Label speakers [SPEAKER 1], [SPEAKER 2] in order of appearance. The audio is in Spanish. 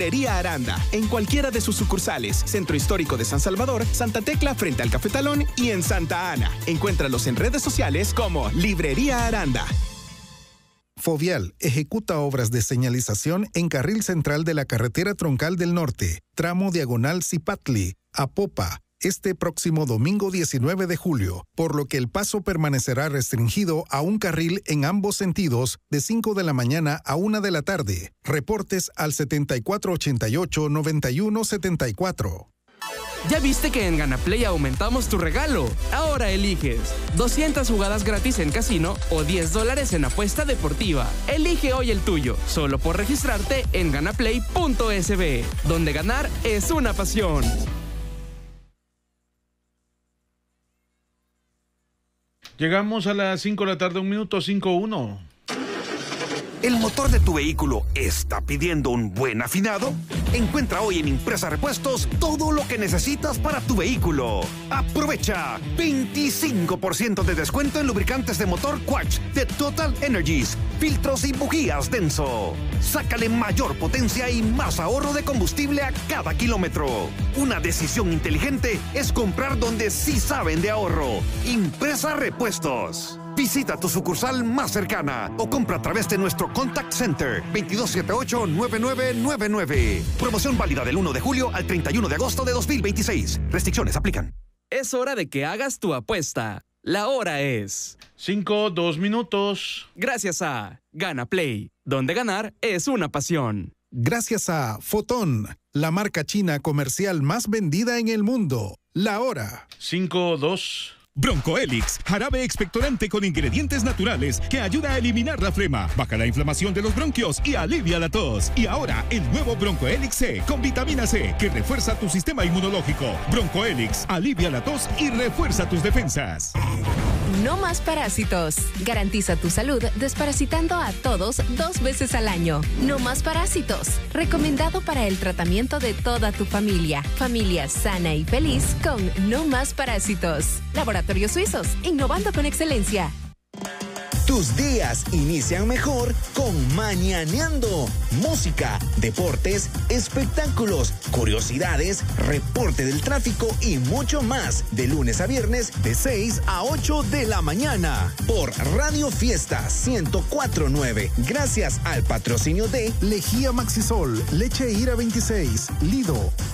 [SPEAKER 1] Librería Aranda, en cualquiera de sus sucursales, Centro Histórico de San Salvador, Santa Tecla frente al Cafetalón y en Santa Ana. Encuéntralos en redes sociales como Librería Aranda.
[SPEAKER 2] Fovial ejecuta obras de señalización en carril central de la carretera troncal del norte, tramo diagonal Zipatli, a Popa, este próximo domingo 19 de julio, por lo que el paso permanecerá restringido a un carril en ambos sentidos de 5 de la mañana a 1 de la tarde. Reportes al 7488-9174.
[SPEAKER 3] ¿Ya viste que en GanaPlay aumentamos tu regalo? Ahora eliges 200 jugadas gratis en casino o $10 en apuesta deportiva. Elige hoy el tuyo, solo por registrarte en ganaplay.sb, donde ganar es una pasión.
[SPEAKER 4] Llegamos a las 5 de la tarde, 1 minuto 5:1.
[SPEAKER 5] ¿El motor de tu vehículo está pidiendo un buen afinado? Encuentra hoy en Impresa Repuestos todo lo que necesitas para tu vehículo. Aprovecha 25% de descuento en lubricantes de motor Quatch de Total Energies, filtros y bujías Denso. Sácale mayor potencia y más ahorro de combustible a cada kilómetro. Una decisión inteligente es comprar donde sí saben de ahorro. Impresa Repuestos. Visita tu sucursal más cercana o compra a través de nuestro Contact Center 2278-9999. Promoción válida del 1 de julio al 31 de agosto de 2026. Restricciones aplican.
[SPEAKER 3] Es hora de que hagas tu apuesta. La hora es
[SPEAKER 4] 5:02 minutos.
[SPEAKER 3] Gracias a GanaPlay, donde ganar es una pasión.
[SPEAKER 2] Gracias a Fotón, la marca china comercial más vendida en el mundo. La hora
[SPEAKER 4] 5:02.
[SPEAKER 6] Broncoelix, jarabe expectorante con ingredientes naturales que ayuda a eliminar la flema, baja la inflamación de los bronquios y alivia la tos. Y ahora, el nuevo Broncoelix C con vitamina C que refuerza tu sistema inmunológico. Broncoelix, alivia la tos y refuerza tus defensas.
[SPEAKER 7] No más parásitos. Garantiza tu salud desparasitando a todos 2 veces al año. No más parásitos. Recomendado para el tratamiento de toda tu familia. Familia sana y feliz con No más parásitos. Laboratorios Suizos, innovando con excelencia.
[SPEAKER 8] Tus días inician mejor con Mañaneando. Música, deportes, espectáculos, curiosidades, reporte del tráfico y mucho más. De lunes a viernes de 6 a 8 de la mañana. Por Radio Fiesta 104.9. Gracias al patrocinio de
[SPEAKER 2] Lejía Maxisol, Leche Ira 26, Lido,